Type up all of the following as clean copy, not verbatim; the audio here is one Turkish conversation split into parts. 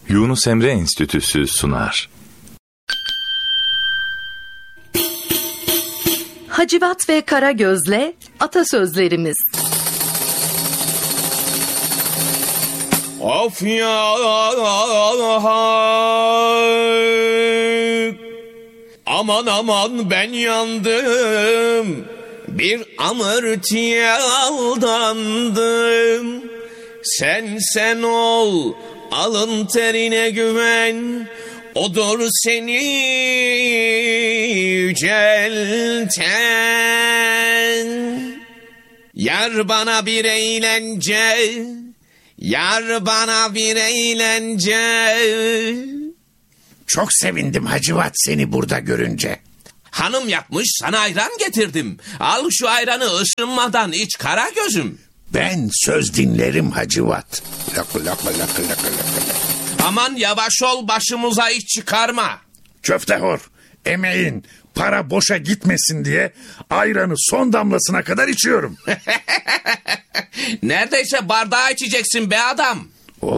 Yunus Emre Enstitüsü sunar. Hacivat ve Karagöz'le atasözlerimiz. Of ya, aman aman ben yandım, bir amırtıya aldandım. Sen ol, alın terine güven, odur seni yücelten. Yar bana bir eğlence, yar bana bir eğlence. Çok sevindim Hacivat seni burada görünce. Hanım yapmış, sana ayran getirdim. Al şu ayranı, ısınmadan iç Karagöz'üm. Ben söz dinlerim Hacivat. Lakı lakı lakı lakı lakı. Aman yavaş ol, başımıza iş çıkarma. Köftehor, emeğin, para boşa gitmesin diye ayranı son damlasına kadar içiyorum. Neredeyse bardağı içeceksin be adam.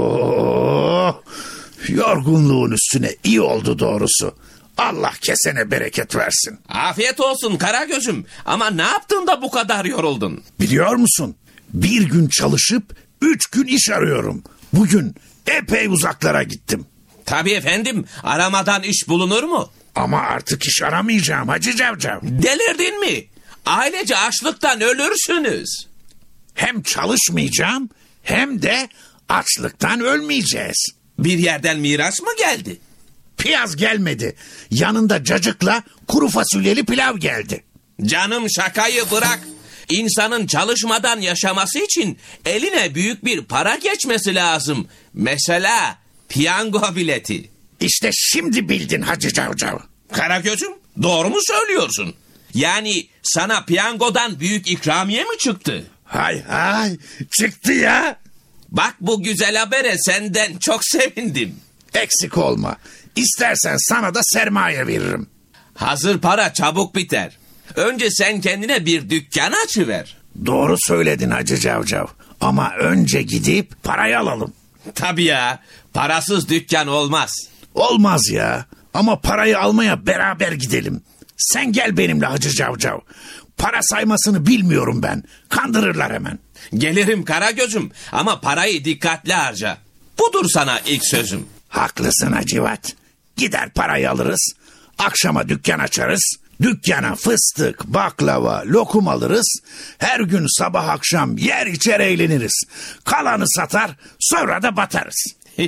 Oo, yorgunluğun üstüne iyi oldu doğrusu. Allah kesene bereket versin. Afiyet olsun Karagöz'üm. Ama ne yaptın da bu kadar yoruldun? Biliyor musun? Bir gün çalışıp 3 gün iş arıyorum. Bugün epey uzaklara gittim. Tabii efendim, aramadan iş bulunur mu? Ama artık iş aramayacağım Hacı Cavcav. Delirdin mi? Ailece açlıktan ölürsünüz. Hem çalışmayacağım hem de açlıktan ölmeyeceğiz. Bir yerden miras mı geldi? Piyaz gelmedi. Yanında cacıkla kuru fasulyeli pilav geldi. Canım şakayı bırak. İnsanın çalışmadan yaşaması için eline büyük bir para geçmesi lazım. Mesela piyango bileti. İşte şimdi bildin Hacı Cavcav. Karagöz'üm, doğru mu söylüyorsun? Yani sana piyangodan büyük ikramiye mi çıktı? Hay hay, çıktı ya. Bak bu güzel habere senden çok sevindim. Eksik olma. İstersen sana da sermaye veririm. Hazır para çabuk biter. Önce sen kendine bir dükkan açıver. Doğru söyledin Hacı Cavcav. Ama önce gidip parayı alalım. Tabii ya, parasız dükkan olmaz. Olmaz ya. Ama parayı almaya beraber gidelim. Sen gel benimle Hacı Cavcav. Para saymasını bilmiyorum ben. Kandırırlar hemen. Gelirim Karagöz'üm ama parayı dikkatli harca. Budur sana ilk sözüm. Haklısın Hacivat. Gider parayı alırız. Akşama dükkan açarız. Dükkana fıstık, baklava, lokum alırız. Her gün sabah akşam yer içer eğleniriz. Kalanı satar, sonra da batarız.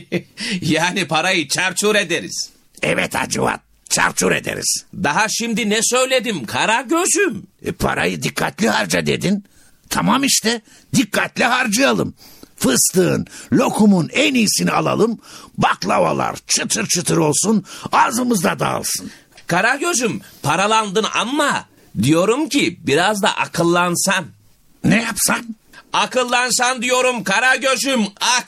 Yani parayı çarçur ederiz. Evet Hacivat, çarçur ederiz. Daha şimdi ne söyledim Karagöz'üm? Parayı dikkatli harca dedin. Tamam işte, dikkatli harcayalım. Fıstığın, lokumun en iyisini alalım. Baklavalar çıtır çıtır olsun, ağzımızda dağılsın. Karagöz'üm, paralandın ama diyorum ki biraz da akıllansan. Ne yapsan? Akıllansan diyorum Karagöz'üm,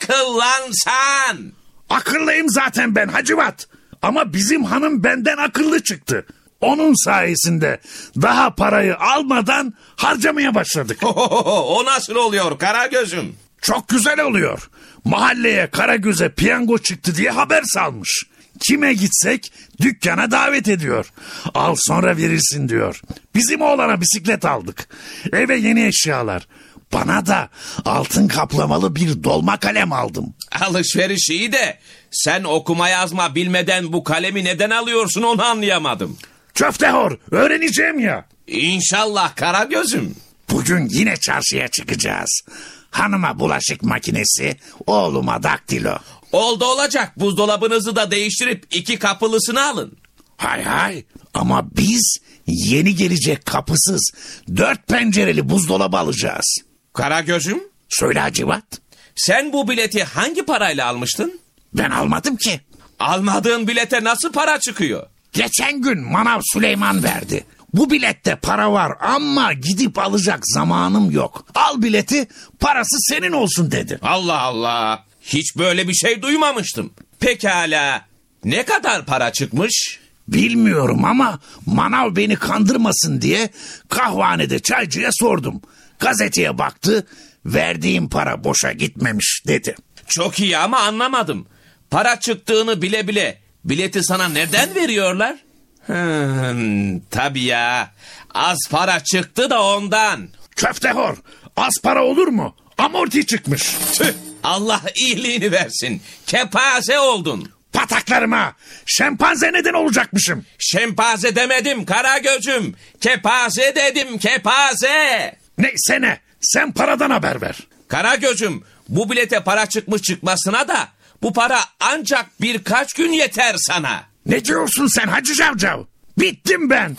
akıllansan. Akıllıyım zaten ben Hacivat. Ama bizim hanım benden akıllı çıktı. Onun sayesinde daha parayı almadan harcamaya başladık. O nasıl oluyor Karagöz'üm? Çok güzel oluyor. Mahalleye Karagöz'e piyango çıktı diye haber salmış. Kime gitsek dükkana davet ediyor. Al sonra verirsin diyor. Bizim oğlana bisiklet aldık. Eve yeni eşyalar. Bana da altın kaplamalı bir dolma kalem aldım. Alışveriş iyi de sen okuma yazma bilmeden bu kalemi neden alıyorsun onu anlayamadım. Köftehor, öğreneceğim ya. İnşallah Karagöz'üm. Bugün yine çarşıya çıkacağız. Hanıma bulaşık makinesi, oğluma daktilo. Oldu olacak, buzdolabınızı da değiştirip 2 kapılısını alın. Hay hay, ama biz yeni gelecek kapısız 4 pencereli buzdolabı alacağız. Karagöz'üm, Söyle Hacivat. sen bu bileti hangi parayla almıştın? Ben almadım ki. Almadığın bilete nasıl para çıkıyor? Geçen gün Manav Süleyman verdi. Bu bilette para var ama gidip alacak zamanım yok. Al bileti, parası senin olsun dedi. Allah Allah, hiç böyle bir şey duymamıştım. Pekala, ne kadar para çıkmış? Bilmiyorum ama Manav beni kandırmasın diye kahvanede çaycıya sordum. Gazeteye baktı, verdiğim para boşa gitmemiş dedi. Çok iyi ama anlamadım. Para çıktığını bile bile bileti sana neden veriyorlar? Tabii ya. Az para çıktı da ondan. Köftehor, az para olur mu? Amorti çıkmış. Tüh, Allah iyiliğini versin. Kepaze oldun. Pataklarıma şempanze neden olacakmışım? Şempanze demedim Karagöz'üm. Kepaze dedim, kepaze. Neyse ne, sen paradan haber ver. Karagöz'üm, bu bilete para çıkmış çıkmasına da bu para ancak birkaç gün yeter sana. Ne diyorsun sen Hacı Cavcav? Bittim ben.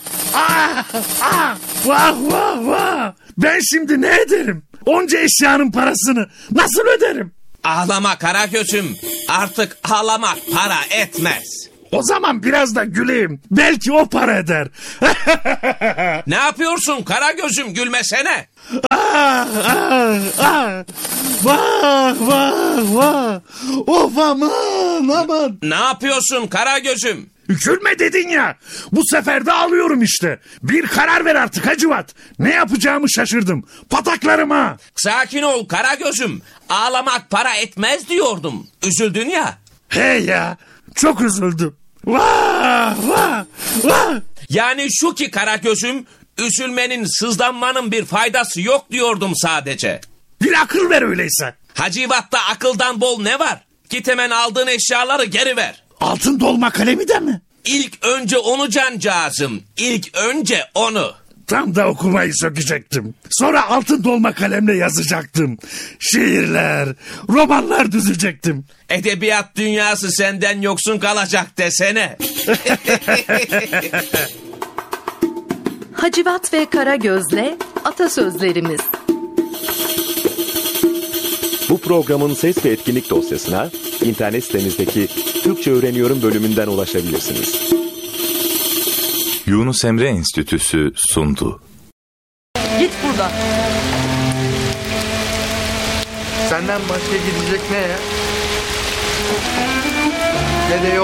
Vah vah vah. Ben şimdi ne ederim? Onca eşyanın parasını nasıl öderim? Ağlama Karagöz'üm. Artık ağlamak para etmez. O zaman biraz da güleyim. Belki o para eder. Ne yapıyorsun Karagöz'üm, gülmesene. Vah vah vah. Of aman. Ne yapıyorsun Karagöz'üm? Gülme dedin ya. Bu sefer de alıyorum işte. Bir karar ver artık Hacivat. Ne yapacağımı şaşırdım. Pataklarıma. Sakin ol Karagöz'üm. Ağlamak para etmez diyordum. Üzüldün ya. Hey ya. Çok üzüldüm. Vah vah vah. Yani şu ki Karagöz'üm, üzülmenin, sızlanmanın bir faydası yok diyordum sadece. Bir akıl ver öyleyse. Hacivat'ta akıldan bol ne var? Git hemen aldığın eşyaları geri ver. Altın dolma kalemi de mi? İlk önce onu cancağızım. İlk önce onu. Tam da okumayı sökecektim. Sonra altın dolma kalemle yazacaktım. Şiirler, romanlar düzecektim. Edebiyat dünyası senden yoksun kalacak desene. Hacivat ve Karagöz'le atasözlerimiz. Bu programın ses ve etkinlik dosyasına internet sitemizdeki Türkçe Öğreniyorum bölümünden ulaşabilirsiniz. Yunus Emre Enstitüsü sundu. Git buradan. Senden başka gidecek ne ya? Ne de yok.